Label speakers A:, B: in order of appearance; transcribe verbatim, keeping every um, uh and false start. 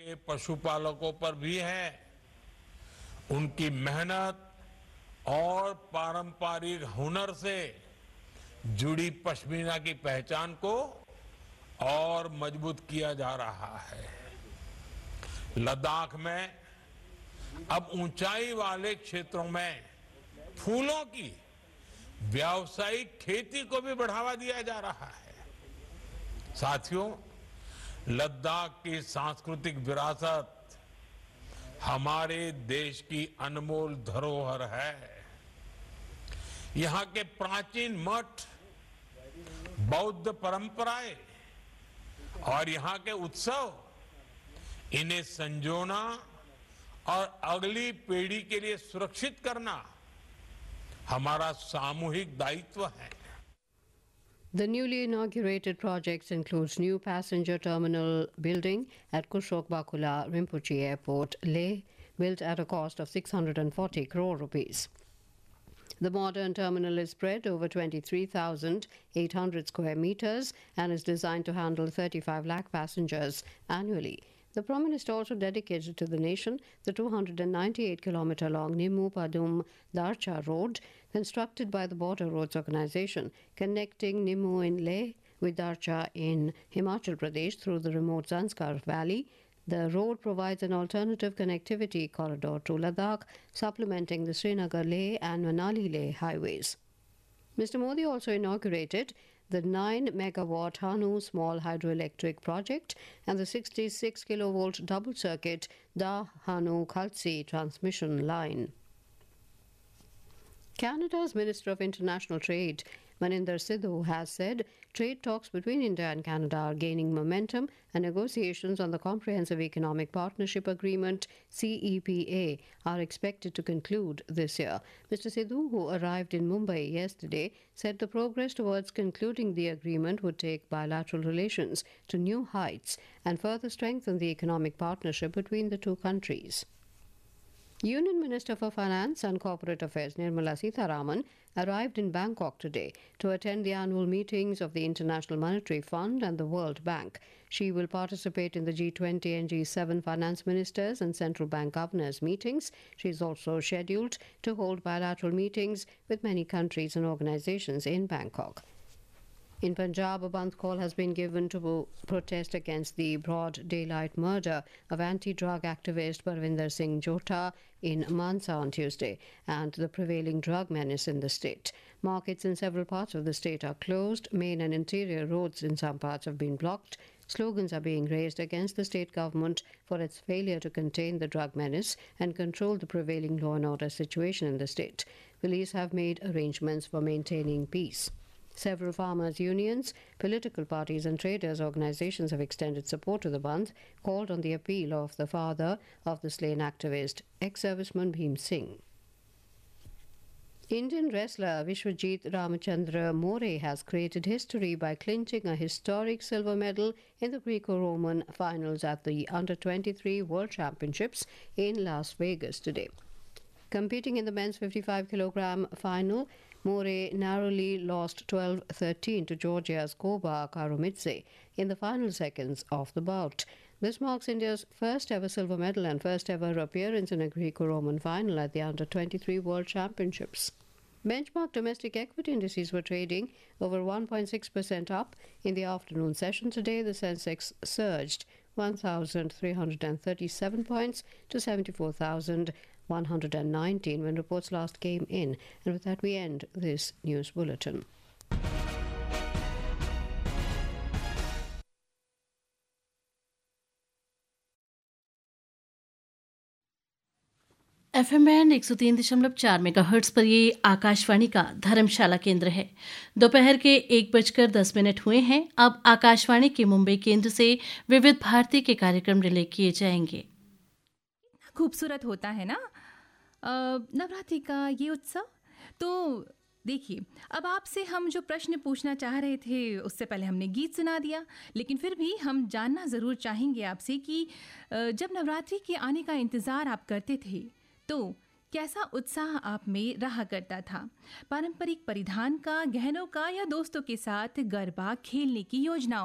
A: के पशुपालकों पर भी है। उनकी मेहनत और पारंपरिक हुनर से जुड़ी पश्मीना की पहचान को और मजबूत किया जा रहा है। लद्दाख में अब ऊंचाई वाले क्षेत्रों में फूलों की व्यावसायिक खेती को भी बढ़ावा दिया जा रहा है। साथियों, लद्दाख की सांस्कृतिक विरासत हमारे देश की अनमोल धरोहर है। यहाँ के प्राचीन मठ, बौद्ध परंपराएं और यहाँ के उत्सव, इन्हें संजोना और अगली पीढ़ी के लिए सुरक्षित करना हमारा सामूहिक दायित्व है।
B: The newly inaugurated projects includes new passenger terminal building at Kushok Bakula Rinpoche Airport, Leh, built at a cost of six hundred forty crore rupees. The modern terminal is spread over twenty-three thousand eight hundred square meters and is designed to handle thirty-five lakh passengers annually. The promenade is also dedicated to the nation. The two hundred ninety-eight kilometer long Nimmu Padum Darcha Road, constructed by the Border Roads Organization, connecting Nimmu in Leh with Darcha in Himachal Pradesh through the remote Zanskar Valley. The road provides an alternative connectivity corridor to Ladakh, supplementing the Srinagar-Leh and Manali-Leh highways. Mister Modi also inaugurated the nine megawatt Hanu small hydroelectric project and the sixty-six kilovolt double circuit Da Hanu Khalsi transmission line. Canada's Minister of International Trade, Maninder Sidhu, has said trade talks between India and Canada are gaining momentum and negotiations on the Comprehensive Economic Partnership Agreement, C E P A, are expected to conclude this year. Mister Sidhu, who arrived in Mumbai yesterday, said the progress towards concluding the agreement would take bilateral relations to new heights and further strengthen the economic partnership between the two countries. Union Minister for Finance and Corporate Affairs Nirmala Sitharaman arrived in Bangkok today to attend the annual meetings of the International Monetary Fund and the World Bank. She will participate in the G twenty and G seven finance ministers and central bank governors meetings. She is also scheduled to hold bilateral meetings with many countries and organizations in Bangkok. In Punjab, a bandh call has been given to protest against the broad daylight murder of anti-drug activist Parvinder Singh Jota in Mansa on Tuesday and the prevailing drug menace in the state. Markets in several parts of the state are closed. Main and interior roads in some parts have been blocked. Slogans are being raised against the state government for its failure to contain the drug menace and control the prevailing law and order situation in the state. Police have made arrangements for maintaining peace. Several farmers' unions, political parties and traders' organizations have extended support to the bandh, called on the appeal of the father of the slain activist, ex-serviceman Bhim Singh. Indian wrestler Vishwajit Ramachandra More has created history by clinching a historic silver medal in the Greco-Roman finals at the under twenty-three World Championships in Las Vegas today. Competing in the men's fifty-five kilogram final, More narrowly lost twelve thirteen to Georgia's Koba Karumidze in the final seconds of the bout. This marks India's first ever silver medal and first ever appearance in a Greco-Roman final at the under twenty-three World Championships. Benchmark domestic equity indices were trading over one point six percent up in the afternoon session today. The Sensex surged one thousand three hundred thirty-seven points to seventy-four thousand one hundred nineteen when reports last came in. And with that we end this news bulletin.
C: F M band एक सौ तीन दशमलव चार megahertz पर ये आकाशवाणी का धर्मशाला केंद्र है। दोपहर के एक बजकर दस मिनट हुए हैं। अब आकाशवाणी के मुंबई केंद्र से विविध भारती के कार्यक्रम रिले किए जाएंगे।
D: खूबसूरत होता है ना नवरात्रि का ये उत्सव। तो देखिए, अब आपसे हम जो प्रश्न पूछना चाह रहे थे उससे पहले हमने गीत सुना दिया, लेकिन फिर भी हम जानना ज़रूर चाहेंगे आपसे कि जब नवरात्रि के आने का इंतज़ार आप करते थे तो कैसा उत्साह आप में रहा करता था? पारंपरिक परिधान का, गहनों का या दोस्तों के साथ गरबा खेलने की योजना